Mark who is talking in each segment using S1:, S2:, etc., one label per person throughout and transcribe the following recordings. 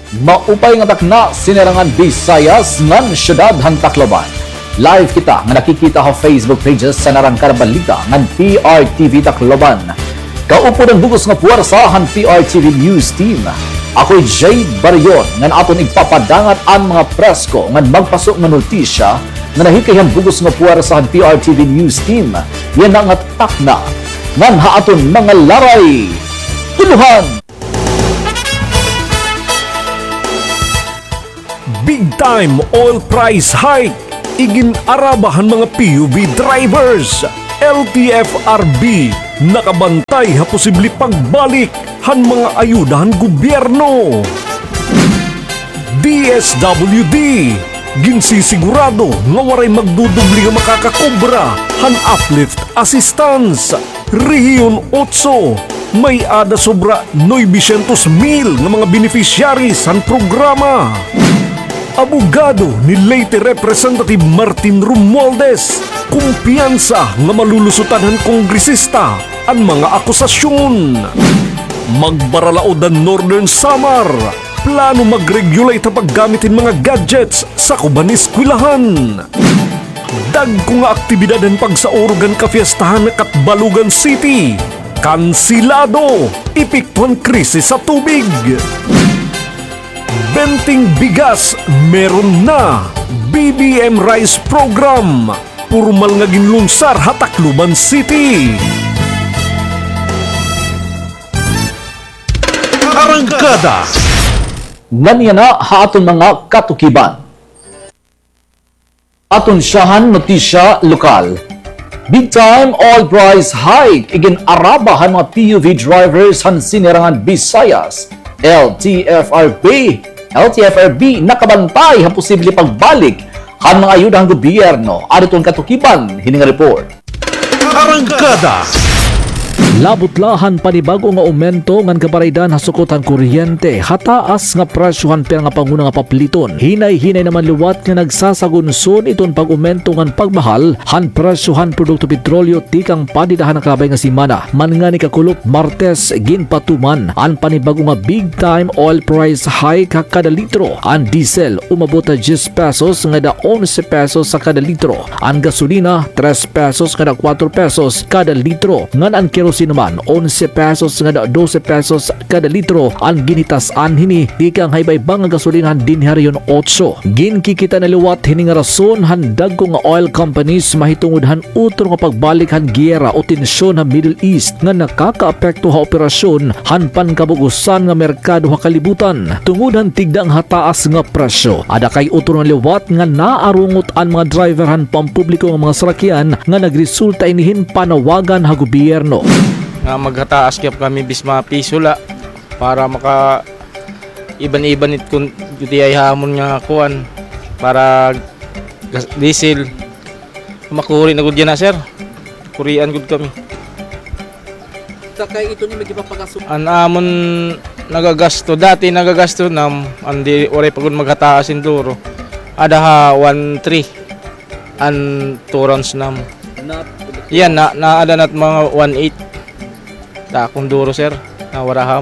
S1: Maupay nga takna sinerangan Visayas ngan syudad han Tacloban. Live kita nga nakikita sa Facebook pages sa Narangkar Balita ngan PRTV Tacloban. Kaupo ng bugos nga puwersa han PRTV News Team. Ako'y Jay Barion ngan aton igpapadangat ang mga presko ngan magpasok nga notisya nga nahikayang bugos nga puwersa han PRTV News Team. Yan ang takna ngan haaton mga laray. Tuluhan!
S2: Big time oil price hike. Igin-arabahan mga PUV drivers. LTFRB nakabantay ha posible pagbalik han mga ayudahan gobyerno. DSWD ginsisigurado nga waray magdudubli nga makakakobra han uplift assistance. Rehiyon 8 may ada sobra 900,000 nga mga beneficiaries han programa. Abogado ni Leyte Representative Martin Romualdez, kumpiyansa nga malulusutan ng kongresista ang mga akusasyon. Magbaralaodan Northern Samar, plano mag-regulate ang paggamitin mga gadgets sa kubaniskwelahan. Dagko nga aktibidad ang pagsaorugan kafiestahan na Katbalugan City, kansilado, epektuhan krisis sa tubig. Benting bigas meron na. BBM Rice Program purmal nga ginlunsar ha Tacloban City. Arangkada
S1: Ganyan na haaton mga katukiban. Aton siyahan notisya lokal. Big time oil price hike igin-arabahan mga PUV drivers han sinerangan Visayas. LTFRB nakabantay ang posible pagbalik ang mga ayudang gobyerno. Ariton katukiban, hininga report.
S2: Arangkada
S3: Labutlahan panibago nga aumento ngan kabaraydan hasukotan kuryente hataas nga presyohan pero nga panguna nga papliton. Hinay-hinay naman luwat nga nagsasagunson iton pag-aumento ngan pagmahal han presyohan produkto petrolyo tikang padidahan ng kabay nga simana. Man nga ni kakulop Martes ginpatuman ang panibago nga big time oil price hike kada litro. Ang diesel umabot na 10 pesos nga da 11 pesos sa kada litro. Ang gasolina 3 pesos nga da 4 pesos kada litro. Ngan ang kerosene naman 11 pesos nga da 12 pesos kada litro. Ang ginitas anhini di kang haybay-bang nga gasolinahan din hariyon 8. Ginkikita na liwat hini nga rason handag ko nga oil companies mahitungod han utro nga pagbalik han giyera o tensyon ha Middle East nga nakakaapekto ha operasyon han pankabugusan nga merkado ha kalibutan tungod han tigdang hataas nga presyo. Ada kay utro nga liwat nga naarungot ang mga driver han pampubliko nga mga sarakyan nga nagresulta inihin panawagan ha gobyerno.
S4: Nga maghataas kaya kami bisma piso la para maka iban-iban it kung ay hamon nga kuan para diesel makuri na gud yan na sir kurian gud kami
S5: sakay ito ni magipapagaso
S4: an amon nagagasto dati nagagasto nam andi oray pagod maghataas induro ada ha 1.3 an 2 rounds nam yan na ada nat mga 1.8 ta akong duro sir na waraham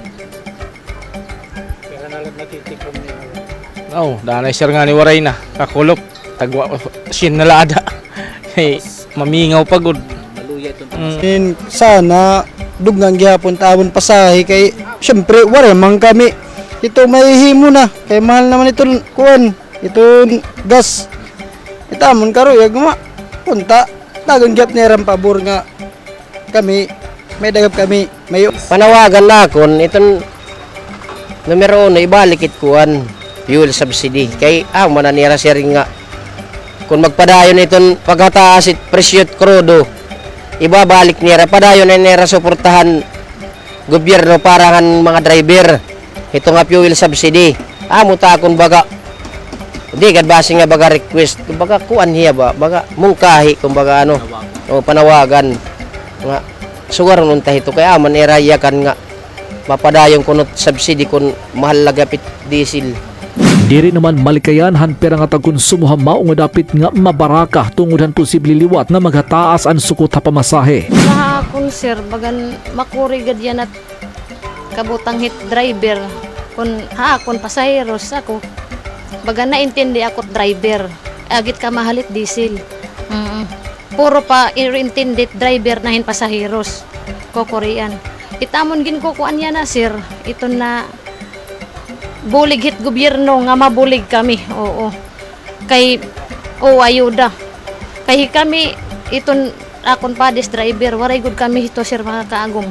S4: kaya nalag natitikom niya danay sir nga ni waray na kakulop tagwa sin na laada hey mamingaw pagod
S5: maluya ito
S6: sana dugang gihapon tawon pasahe kay syempre waray man kami ito mahihimo na kay mahal naman ito kuan ito gas itamon karoy agma punta dagang gyap niram pabor nga kami may dagap kami may
S7: panawagan na kon iton numero 1 ibalik it kuan fuel subsidy kay mananira siya rin nga kung magpadayon iton paghataas it presyot krudo ibabalik nira padayon ay nira suportahan gobyerno para han mga driver ito nga fuel subsidy ta kon baga di kad base nga baga request baga kuan hiya ba baga mungkahi kung baga ano o panawagan nga sugar nun tahito kaya maniraya kan nga mapadayon kunot subsidy kun mahal lagapit diesel.
S3: Diri naman malikayan han pera nga tagkonsumo ha mao nga dapit nga mabaraka tungod han posible liwat nga maghataas ang sukot ha pamasahe.
S8: Sa akong sir bagan makuri gad yan at kabutang hit driver kun pasaheros ako. Baga naintindi ako driver. Agit ka mahalit diesel. Puro pa intended driver na hin pasaheros. Ko Korean. Itamon gin ko kuan yan na sir. Ito na bulig hit gobyerno nga mabulig kami. Oo. Kay ayuda. Kay kami iton akon pa des driver waray good kami ito sir mga kaagong.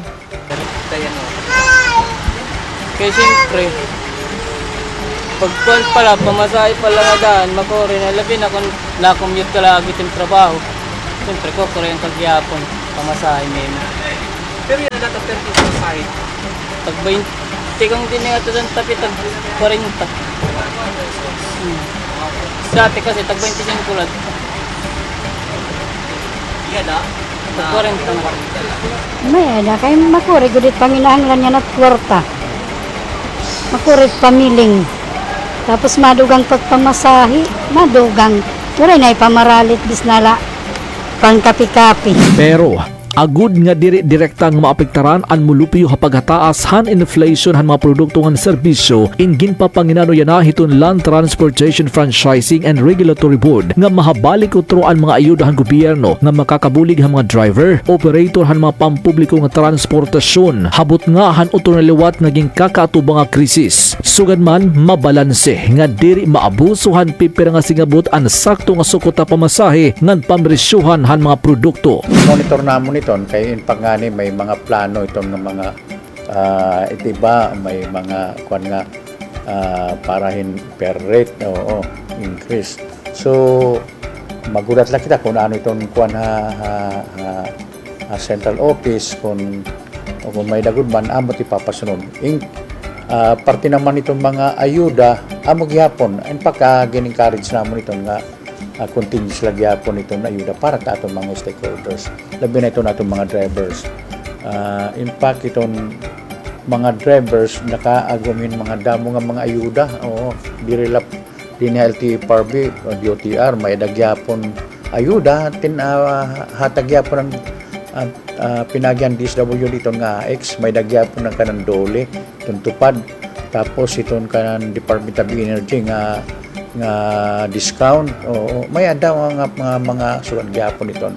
S5: Kaya siyempre, pagkuhan pala, pamasahe pala nga daan, makore na labi na kung na-commute ka lagi yung trabaho. Siyempre, kukore ang kagyapon, pamasahe memo.
S9: Pero yan na dapat pero sa side.
S5: Tag 20 kong din nga ito dyan, tapi tag 40. Dati kasi tag 25 lang.
S9: Yan na.
S5: Tag 40 na.
S10: May ada kay makuri gudit panginahanglan niya na kwarta. Makuri pamiling. Tapos madugang pagpamasahi, madugang. Turay na ipamaralit bisnala pang kapi-kapi.
S3: Pero agud nga diri direktang maapektaran ang mulupyo hapagataas han inflation han mga produkto ng serbisyo ingin pa panginano yana hiton Land Transportation Franchising and Regulatory Board nga mahabalik utro ang mga ayuda han gobyerno nga makakabulig han mga driver, operator han mga pampubliko nga transportasyon habot nga han utro na liwat naging kakaatubang nga krisis. Sugad man mabalanse nga diri maabusuhan pipira nga singabot ang sakto nga sukota pamasahe ngan pamresyuhan han mga produkto.
S11: Monitor namon iton kay in pangani may mga plano itong ng mga itiba may mga kuan nga parahin per rate increase. So magulat lang kita kung ano itong kuan central office kung may dagud man amot ipapasunod. Parte naman itong mga ayuda amo gihapon in pagka gin-encourage namon itong nga continuous lagi po nito na ayuda para sa atong mga stakeholders. Labi na ito na atong mga drivers. In fact, itong mga drivers nakaagamin mga damo nga mga ayuda. Oo, dirilap din LTFRB o DOTR may dagyapon ayuda hatagyapon ang pinagyan DSW dito nga X may dagyapon ng kanang dole itong tupad tapos itong kanang Department of Energy nga discount may adaw mga sulat gyapon iton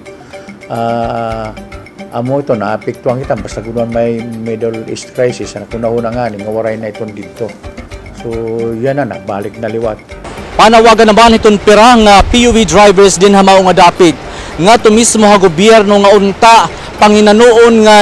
S11: amo ito naapektuhan kita basta kuno may Middle East crisis na kunahuna nga ni nga waray na iton dito so yan na balik na liwat.
S1: Panawagan naman itong pirang PUV drivers din hamaw nga dapit nga to mismo ha gobyerno nga unta panginanoon nga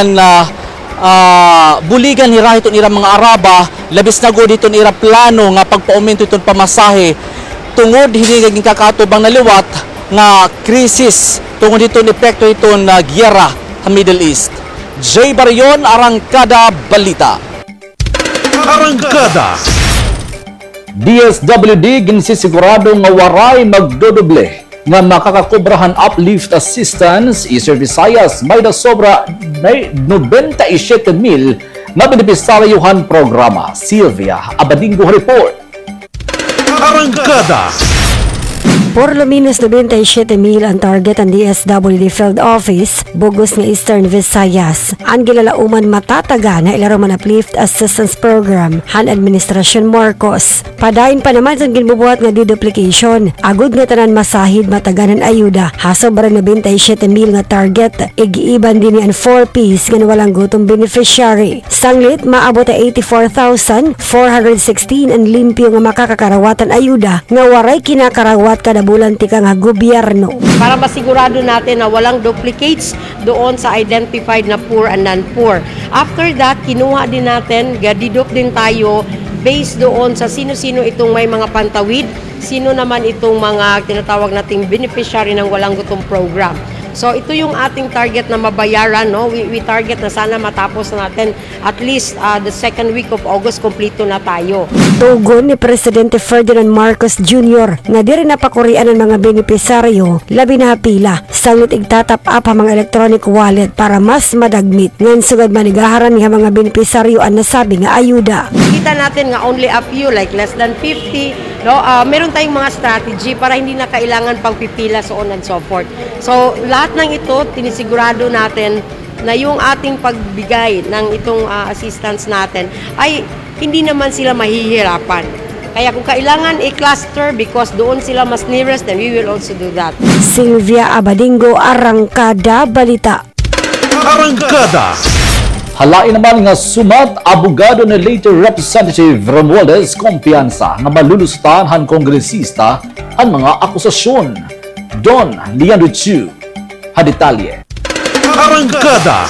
S1: buligan nira iton ira mga Araba labis na gud iton ira plano nga pagpa-aumento iton pamasahe tungod hindi naging kakatubang na liwat nga krisis tungod dito ni epekto ito na giyera sa Middle East. Jay Barion, Arangkada Balita.
S2: Arangkada.
S1: DSWD ginsisigurado nga waray magdodoble nga makakakobrahan uplift assistance Eastern Visayas may da sobra may 97,000 na benepisaryohan programa. Sylvia Abadingo report.
S2: Arangkada.
S10: Por lo menos 97,000 ang target ang DSWD Field Office, Bugos ng Eastern Visayas. Ang gilalauman matataga na ilaroman uplift assistance program, Han Administrasyon Marcos. Padayon pa naman sa ginbubuhat nga deduplication. Agud nga tanan masahid mataganan ayuda. Hasobra 97,000 nga target. Igiiban din ang 4Ps nga walang gutom beneficiary. Sanglit, maabot ay 84,416 ang limpyo nga makakakarawatan ayuda nga waray kinakarawat kada bulan tika nga gobyerno.
S12: Para masigurado natin na walang duplicates doon sa identified na poor and non-poor. After that, kinuha din natin, gadidup din tayo based doon sa sino-sino itong may mga pantawid, sino naman itong mga tinatawag nating beneficiary ng walang gutom program. So ito yung ating target na mabayaran, no? We target na sana matapos natin at least the second week of August kompleto na tayo.
S10: Tugon ni Presidente Ferdinand Marcos Jr. nga diri napakurian ang mga benepisaryo labi na pila sanglit igtatap up ang mga electronic wallet para mas madagmit ngan sugad manigaharan nga mga benepisaryo ang nasabi nga ayuda.
S12: Kita natin nga only a few like less than 50, no? Meron tayong mga strategy para hindi na kailangan pang pipila so on and so forth. So lahat ng ito tinisigurado natin na yung ating pagbigay ng itong assistance natin ay hindi naman sila mahihirapan. Kaya kung kailangan i-cluster because doon sila mas nearest, then we will also do that.
S10: Sylvia Abadingo, Arangkada Balita.
S2: Arangkada.
S1: Halain naman nga sumat abogado ni later Representative Romualdez kumpiyansa nga malulustahan han kongresista ang mga akusasyon. Don Lian Richu, hadetalye.
S2: Arangkada.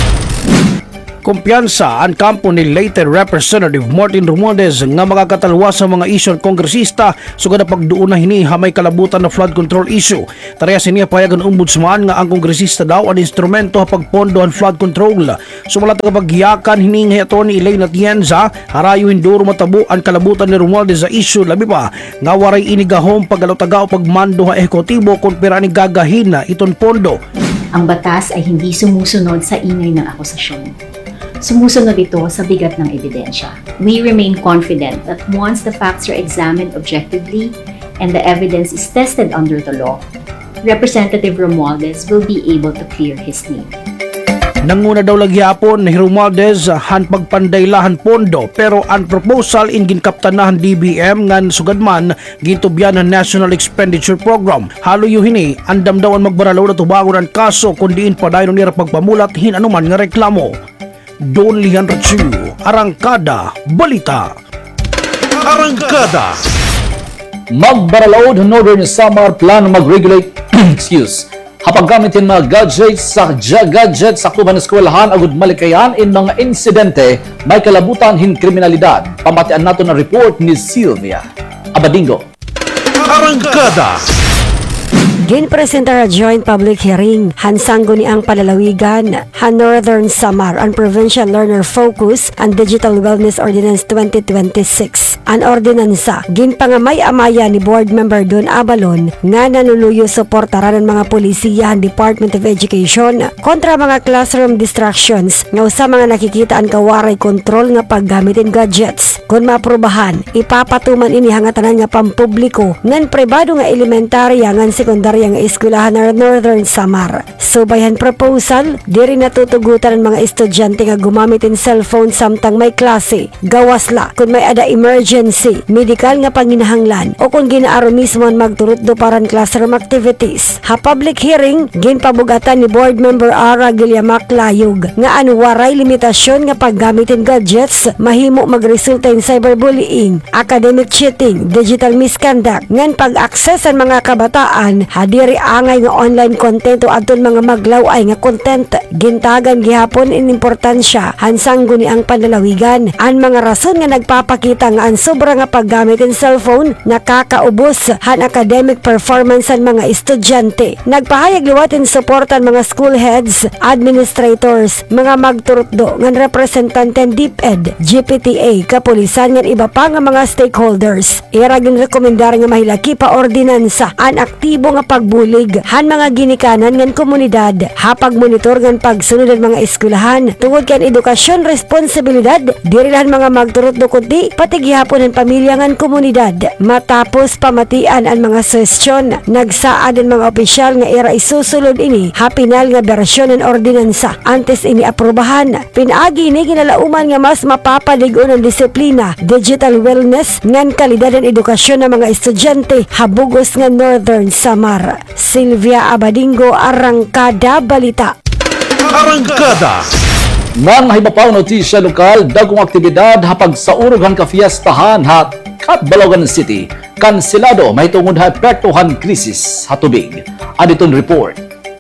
S2: Kumpiyansa ang kampo ni later Representative Martin Romualdez nga makakatalwa sa mga isyon kongresista sugad na pagduon na hinihamay kalabutan na flood control issue. Tarayas niya payagan ombudsman nga ang kongresista daw ang instrumento pagpondo ang flood control. Sumalat nga paghiyakan hiningi ato ni Elaine Atienza harayo hinduro matabo ang kalabutan ni Romualdez sa issue labi pa nga waray inigahom paggalutaga o pagmando ha ehekutibo kung pera ni gagahin na iton pondo.
S13: Ang batas ay hindi sumusunod sa ingay ng akusasyon. Sumusunod ito sa bigat ng ebidensya. We remain confident that once the facts are examined objectively and the evidence is tested under the law, Representative Romualdez will be able to clear his name.
S2: Nanguna daw lagyapon ni Romualdez han pagpandaylahan pondo pero ang proposal in ginkaptanahan DBM ngan sugadman gintubyan ng National Expenditure Program. Halo yuhini andam daw ang magbaralaw na tubangon ang kaso kundi in padayon nira pagpamulat hin anuman nga reklamo. Don Lian Richu, Arangkada Balita. Arangkada.
S1: Magbaralaod Northern Samar plano mag-regulate hapag gamitin mga gadgets sa kuban eskwelahan agud malikayan in mga insidente may kalabutan hin kriminalidad. Pamatian nato na report ni Sylvia Abadingo.
S2: Arangkada.
S10: Ginpresentar a joint public hearing hansanggo ni ang palalawigan han Northern Samar ang Provincial Learner Focus and Digital Wellness Ordinance 2026. An ordinansa ginpangamay-amaya ni Board Member Don Abalon nga nanuluyo suportaran ng mga polisiya han Department of Education kontra mga classroom distractions nga usa mga nakikita ang kawaray kontrol nga paggamitin gadgets. Kung maaprubahan, ipapatuman ini hangatanan nga pampubliko ngan pribado nga elementarya ngan sekundar nga eskwelahan ng Northern Samar. Subayhan proposal, diri natutugutan ang mga estudyante nga gumamit in cellphone samtang may klase. Gawasla kung may ada emergency, medical nga panginahanglan o kung ginaaro mismo ang magturut do paran classroom activities. Ha public hearing, ginpabugatan ni Board Member Ara Gilyamak Layog nga waray limitasyon nga paggamitin gadgets mahimo magresulta in cyberbullying, academic cheating, digital misconduct, ngan pag-access ang mga kabataan hadiri angay nga online content o adton mga maglaway nga content. Gintagan gihapon in importansya hansanggo ni ang panlalawigan ang mga rason nga nagpapakita nga ang sobra nga paggamit in cellphone nakakaubos han academic performance ang mga estudyante. Nagpahayag liwat in suportan mga school heads, administrators, mga magturutdo ngan representante DepEd, GPTA, kapulisan ngan iba pa nga mga stakeholders. Ira ginrekomendar nga mahilaki pa ordinansa an aktibo nga pagbulig han mga ginikanan ngan komunidad hapag monitor ngan pagsunod ang mga eskwelahan tungod kan edukasyon responsibilidad diri lan mga magturot do kunti pati gihapon ang pamilya ngan komunidad. Matapos pamatian ang mga sesyon, nagsaad ang mga opisyal nga ira isusulod ini hapinal nga bersyon ng ordinansa antes ini aprobahan. Pinagi ni ginalauman nga mas mapapaligon ang disiplina, digital wellness ngan kalidad ng edukasyon ng mga estudyante habugos nga Northern Samar. Sylvia Abadingo, Arangkada Balita.
S2: Arangkada.
S1: Nang hibapaw notisya lokal, dagong aktibidad hapag sa urugan ka fiestahan hat Balogan City. Kanselado may tungod ha pertuhan krisis ha tubig. Aditon report.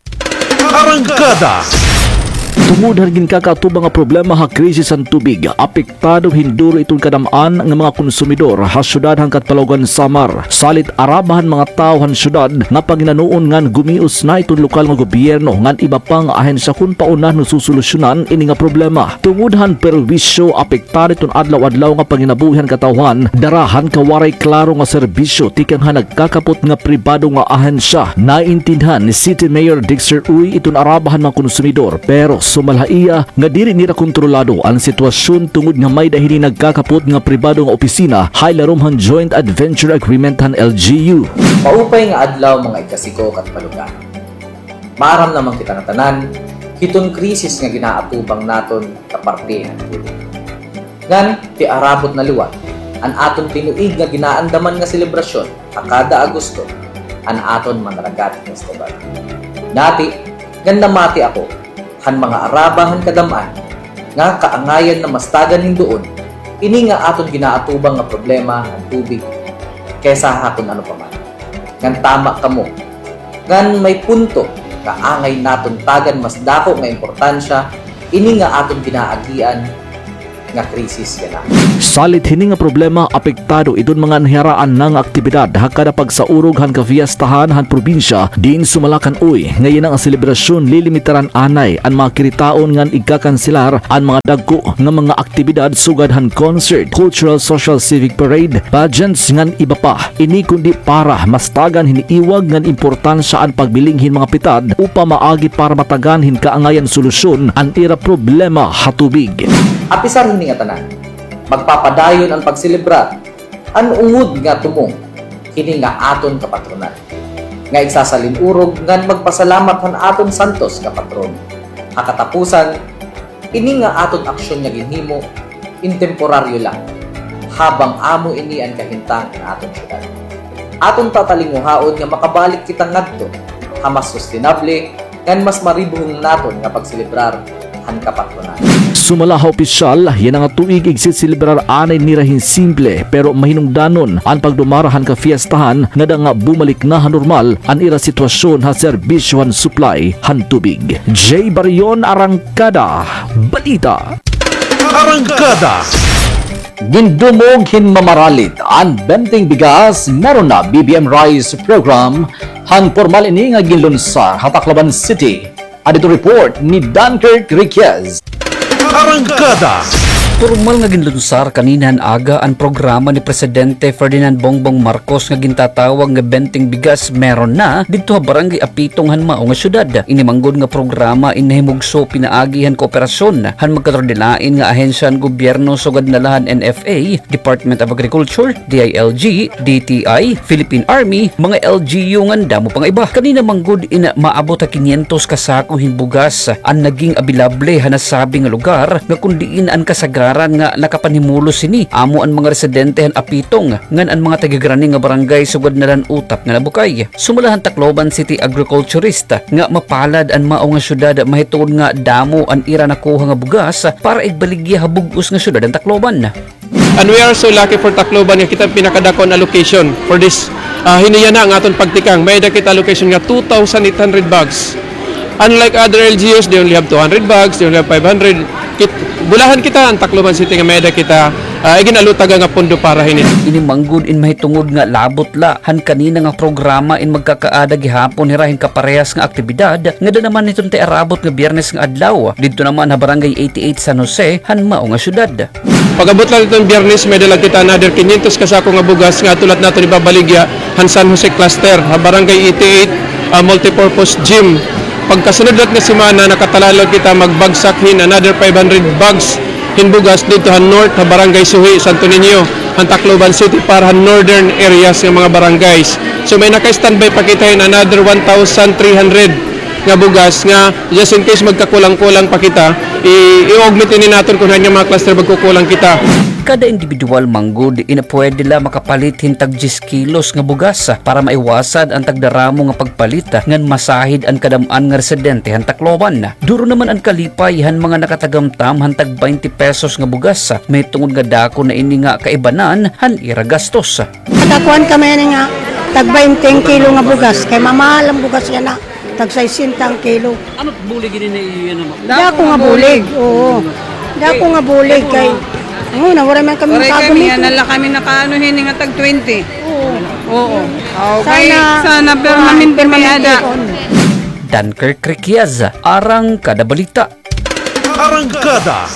S2: Arangkada.
S3: Tungod hargin kakatubang nga problema ha krisis ang tubig, apektado hinduro itong kadamaan ng mga konsumidor ha syudad hangkat Palawan Samar. Salit arabahan mga tao han syudad nga paginanuon ngan gumius na itong lokal nga gobyerno ngan iba pang ahensya kung paunah no susolusyonan ini nga problema. Tungod han perwisyo apektado itong adlaw-adlaw nga panginabuhian katawhan, darahan kawaray klaro nga serbisyo tikang ha nagkakapot nga pribado nga ahensya. Naintindihan ni City Mayor Dexter Uy itong arabahan mga konsumidor pero sumalhaiya nga diri nila kontrolado ang sitwasyon tungod nga may dahili nagkakapot nga pribado nga opisina hay larumhang Joint Adventure Agreement han LGU.
S14: Maupay nga adlaw mga ikasiko kat palugan. Maaram naman kita nga tanan, hiton krisis nga ginaatubang naton kapartihan. Ngan ti arabot na liwat, an aton tinuig nga ginaandaman nga selebrasyon kada Agosto, an aton Manaragat Festival. Nati, ganda mati ako, han mga arabahan kadamaan, nga kaangayan na mastagan hindoon, ini nga aton ginaatubang nga problema ng tubig, kaysa hakon ano pa man. Ngan tama kamo, ngan may punto, nga angay naton tagan mas dako nga importansya, ini nga aton ginaagian, nga krisis gana.
S3: Salit hini nga problema apektado idun mga nahiaraan ng aktibidad hakada pagsaurog han kafiestahan han probinsya diin sumalakan uy ngayon ang selebrasyon lilimitaran anay ang mga kiritaon ngan igkakanselar ang mga dagko nga mga aktibidad sugad han concert, cultural, social, civic parade, pageants ngan iba pa. Ini kundi para mastagan hiniiwag ngan importansya ang pagbilinghin mga pitad upang maagi para mataganhin kaangayan solusyon ang ira problema hatubig.
S14: Apisar hini nga tanan, magpapadayon ang pagselebrar, an ungod nga tumong, hini nga aton kapatronan. Nga igsasalinurog ngan magpasalamat han aton santos kapatron. Hakatapusan, ini nga aton aksyon nga ginhimo, intemporaryo lang, habang amo ini ang kahintang ng aton syudad. Aton tatalinguhaon nga makabalik kitang ngadto, mas sustainable, ngan mas maribuhong naton nga pagselebrar han kapatronan.
S3: Sumalaha opisyal, yan ang tuig igsisilibrar anay nirahin simple pero mahinungdanon ang pagdumarahan ka fiestahan nga da nga bumalik na normal ang ira sitwasyon ha serbisyohan supply han tubig. J. Barion, Arangkada, Balita.
S2: Arangkada.
S1: Gindumog hinmamaralit ang benting bigas meron na BBM Rice Program han formal ini nga ginlunsar ha Tacloban City. Adito report ni Dunkirk Riquez.
S2: Arangkada.
S15: Formal nga ginlunsar kaninahan aga ang programa ni Presidente Ferdinand Bongbong Marcos nga gintatawag nga benting bigas meron na dito ha barangay Apitong han mao nga syudad. Inimanggod nga programa inahimugso pinaagi han kooperasyon han magkatrodilain nga ahensya han gobyerno sugad na lahan NFA, Department of Agriculture, DILG, DTI, Philippine Army, mga LGU ngan damo pang iba. Kanina manggod ina maabot ha 500 kasako hin bugas ang naging abilable han nasabi nga lugar nga kundiin ang kasagaran nga nakapanhimulo sini amo ang mga residente han Apitong ngan ang mga tagigrani nga barangay sugad na lan utap nga nabukay. Sumulahan Tacloban City agriculturist nga mapalad ang mao nga syudad mahitungod nga damo ang ira nakuha nga bugas para igbaligya habugos nga syudad ang Tacloban.
S16: And we are so lucky for Tacloban nga kita pinakadakon allocation for this. Hiniya na ang aton pagtikang may dakit allocation nga 2,800 bags. Unlike other LGUs, they only have 200 bags, they only have 500. Bulahan kita ang Tacloban City nga meda kita iginalutaga nga pondo para hini.
S15: Inimanggod in mahitungod nga labot la han kanina nga programa in magkakaada gihapon hirahin kaparehas nga aktibidad nga da naman nitong te arabot nga Biyernes nga adlaw didto naman ha barangay 88 San Jose han mao nga syudad.
S16: Pagabot lang itong Biyernes may dala kita another 500 kasako nga bugas nga tulat nato ni Babaligya han San Jose cluster ha barangay 88 multipurpose gym. Pagkasunod lang na semana, nakatalalog kita magbagsakin another 500 bags hinbugas dito han north ha barangay Suhi, Santo Niño, han Tacloban City para han northern areas ng mga barangays. So may naka-standby pa kita another 1,300 nga bugas nga just in case magkakulang-kulang pa kita, i-augmentin natin kung hanya mga cluster magkukulang kita.
S15: Kada individual manggod pwede la makapalit hintag 10 kilos nga bugas para maiwasad ang tagdaramo nga pagpalit ngan masahid ang kadamaan nga residente han Tacloban. Duro naman ang kalipay han mga nakatagamtam hantag 20 pesos nga bugas may tungod nga dako na ini nga kaibanan han ira gastos.
S17: Nakakuan kami nga tag 20 kilo nga bugas kay mamahal ang bugas yan na tag 60 kilo.
S9: Ano bulig din na iyan naman?
S17: Dako nga bulig. Oo. Dako nga bulig kay wala man kami
S18: Kami
S17: makagumit.
S18: nala kami nakaano hini nga tag 20. Oo. Okay.
S17: Sana
S18: pero namin permayada.
S15: Dunkirk Riquez, Arangkada Balita.
S2: Arangkada.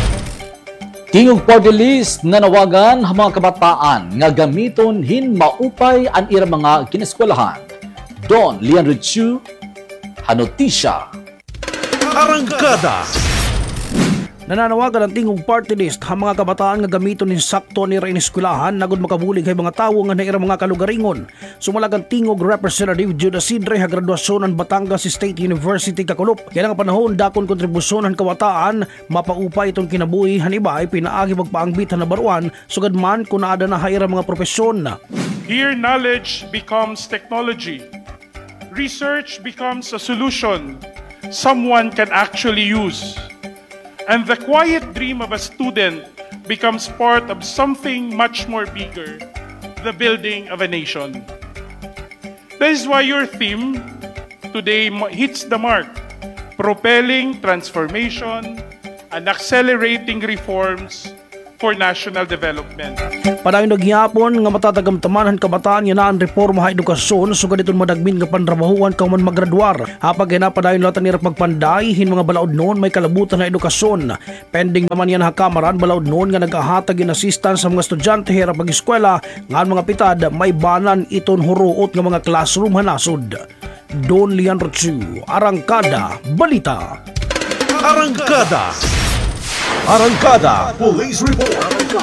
S1: Tingog party list na nawagan ang mga kabataan nga gamiton hin maupay ang ira mga kineskwelahan. Don Lian Richu, Hanotisha.
S2: Arangkada.
S19: Nananawagan ang tingog party list ang mga kabataan nga gamiton ni sakto ni Rain Eskwelahan nagod makabulig kay mga tawo nga naira mga kalugaringon. Sumalagang tingog Representative Judah Sidre ha graduasyon ng Batangas State University Kakulop. Kaya nga panahon dakon kontribusyon ng kabataan mapaupa itong kinabuhi haniba ay pinaagi magpaangbit na baruan sugad man kung naada na hayra mga profesyon.
S20: Here knowledge becomes technology. Research becomes a solution someone can actually use. And the quiet dream of a student becomes part of something much more bigger, the building of a nation. That is why your theme today hits the mark, propelling transformation and accelerating reforms for national development.
S19: Padayon naghihapon nga matatagamtamanan kabataan nga naan reforma ha edukasyon sugad iton madagmin nga panrabahuan kauman maggraduar. Hapag na padayon latan nira pagpanday hin mga balaod noon may kalabutan na edukasyon. Pending naman yan ha kamaran balaod noon nga nagahatag in assistance sa mga estudyante hira pag-eskwela nga mga pitad may banan iton huruot nga mga classroom hanasod. Don Leandro Chu, Arangkada, Balita.
S2: Arangkada Police Report.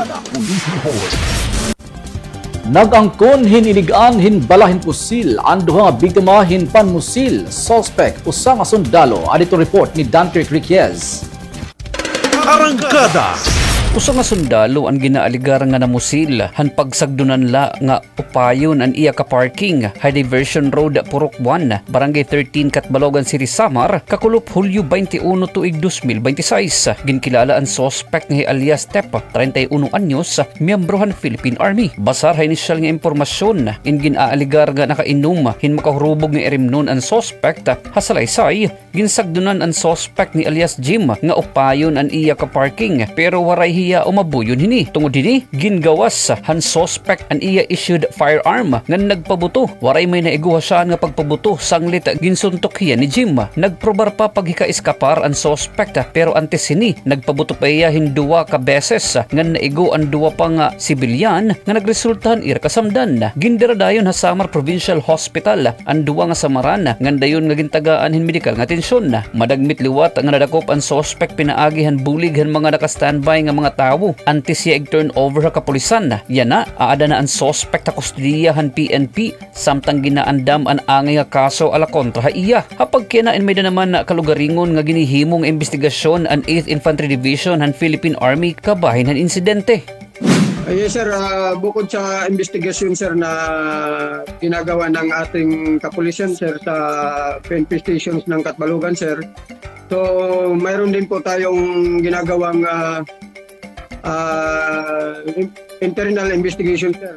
S1: Nagangkon hiniligaan hinbalahin pusil ang duha nga biktima hinpanmusil suspect usa nga sundalo. Adito report ni Dante Riquez.
S2: Arangkada.
S15: Usa nga sundalo ang ginaaligar nga namusil han pagsagdunan la nga upayon an iya ka parking High Diversion Road Purok 1 Barangay 13 Katbalogan City Samar kakulop Hulyo 21 tuig 2026. Ginkilala ang suspect nga alias Tep 31 anyos miyembro han Philippine Army. Basar ha inisyal nga impormasyon in ginaaligar nga nakainom hin makahurubog nga erimnon ang suspect hasalaysay ginsagdunan ang suspect ni alias Jim nga upayon an iya ka parking pero waray hiya umabuyon hini. Tungod hini, gingawas han suspect an iya issued firearm nga nagpabuto. Waray may naiguhasaan nga pagpabuto sanglit ginsuntok hiya ni Jim. Nagprobar pa paghika-iskapar ang suspect pero antes hini nagpabuto pa iya hinduwa ka beses nga naigo ang duwa pa nga sibilyan nga nagresultahan ir kasamdan. Gindiradayon ha Samar Provincial Hospital ang duwa nga samaran nga dayon nga gintagaan hin medikal nga atensyon. Madagmit liwat nga nadakop ang suspect pinaagi han bulig han mga naka-standby nga mga tawo antes siya turn over sa kapulisan. Yan na, aada na ang suspect sa kustudiyahan PNP samtang ginaandam ang angay nga kaso ala kontra ha iya. Hapag kinain may na naman kalugaringon nga ginihimong investigasyon ang 8th Infantry Division han Philippine Army kabahin han insidente.
S21: Yes sir, bukod sa investigasyon sir na ginagawa ng ating kapulisan sir sa PNP stations ng Katbalogan sir. So mayroon din po tayong ginagawang internal investigation sir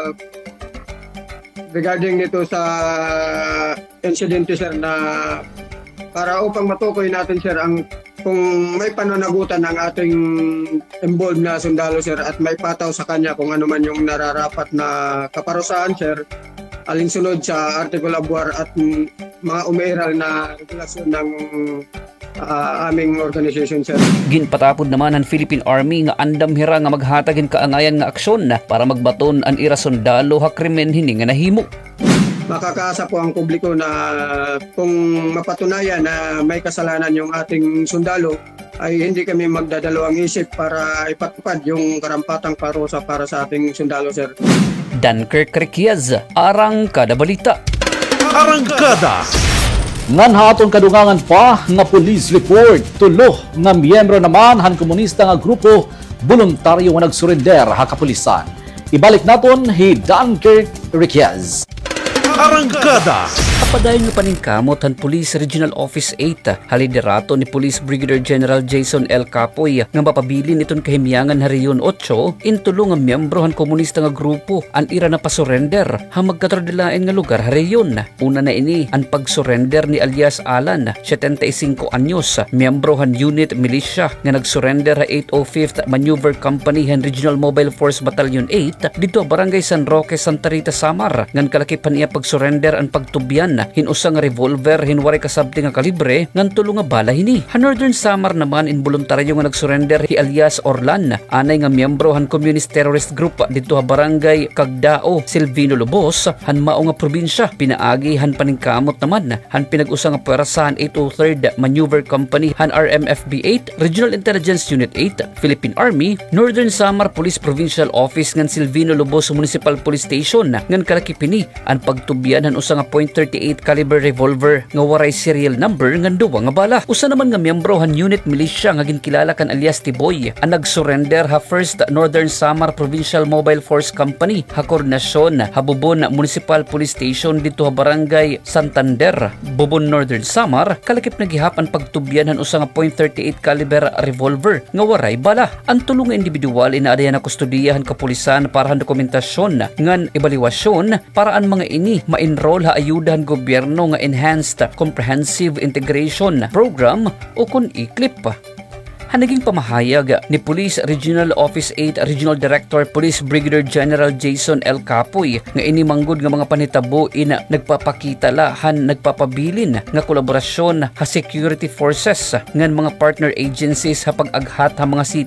S21: regarding nito sa insidente sir na para upang matukoy natin sir ang kung may pananagutan ng ating involved na sundalo sir at may pataw sa kanya kung ano man yung nararapat na kaparusahan sir alinsunod sa artikulo buwar at mga umiiral na regulasyon ng aming organization sir.
S15: Ginpatapod naman ang Philippine Army nga andam hira nga maghatagin kaangayan nga aksyon para magbaton ang ira sundalo ha krimen hini nga nahimo.
S21: Makakaasa po ang publiko na kung mapatunayan na may kasalanan yung ating sundalo ay hindi kami magdadalawang isip para ipatupad yung karampatang parusa para sa ating sundalo sir.
S15: Dunkirk Riquez, Arangkada Balita.
S2: Arangkada.
S1: Ngan haton kadungangan pa nga police report tulo nga miyembro naman han komunista nga grupo voluntaryo nga nagsurrender ha kapulisan. Ibalik naton hi Dunkirk Riquez.
S2: Arangkada.
S15: Kapadayon nga paningkamot han Police Regional Office 8 haliderato ni Police Brigadier General Jason L. Capoy nga mapabilin iton kahimyangan ha Riyon 8 intulo nga miyembro han komunista nga grupo ang ira na pasurrender ha magkatradilain nga lugar ha Riyon. Una na ini ang pagsurrender ni alias Alan 75 anyos miyembro han unit militia nga nagsurrender ha 805th Maneuver Company han Regional Mobile Force Battalion 8 dito Barangay San Roque, Santa Rita, Samar ngan kalakipan iya pagsurrender ang pagtubyan hinusang revolver hinwari kasabti nga kalibre ngan tulo nga bala hini. Han Northern Samar naman involuntaryo nga nagsurrender hi alias Orlan anay nga miyembro han communist terrorist group dito ha barangay Cagdao, Silvino Lobos han mao nga probinsya. Pinaagi han paningkamot naman han pinag-usa nga puwersahan 803rd Maneuver Company han RMFB 8, Regional Intelligence Unit 8, Philippine Army, Northern Samar Police Provincial Office ngan Silvino Lobos Municipal Police Station ngan kalakipini ang pagtubyan han usa nga .38 caliber revolver nga waray serial number ngan duwa nga bala. Usa naman nga miyembro han unit militia nga ginkilala kan alias Tiboy ang nagsurrender ha 1st Northern Samar Provincial Mobile Force Company ha koordinasyon ha Bubon Municipal Police Station dito ha barangay Santander, Bubon Northern Samar kalakip na gihap ang pagtubyan han usa nga .38 caliber revolver nga waray bala. Ang tulong nga individual inaadayan na kustodiyahan kapulisan para han dokumentasyon ngan ebaluasyon para ang mga ini ma-enroll ha ayudahan gobyerno nga Enhanced Comprehensive Integration Program o kun ICLIP. Naging pamahayag ni Police Regional Office 8 Regional Director Police Brigadier General Jason L. Capoy nga inimanggod nga mga panitabo ina nagpapakita lahan nagpapabilin nga kolaborasyon ha security forces ngan mga partner agencies ha pag-aghat ha mga